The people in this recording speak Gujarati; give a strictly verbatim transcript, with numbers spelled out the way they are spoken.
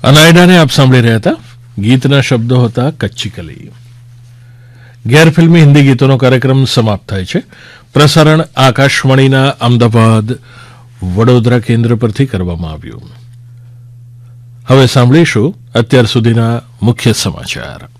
અનાયડાને આપ સાંભળી રહ્યા હતા. ગીતના શબ્દો હતા કચ્છી કલી. ગેરફિલ્મી હિન્દી ગીતોનો કાર્યક્રમ સમાપ્ત થાય છે. પ્રસારણ આકાશવાણીના અમદાવાદ વડોદરા કેન્દ્ર પરથી કરવામાં આવ્યું. હવે સાંભળીશું અત્યાર સુધીના મુખ્ય સમાચાર.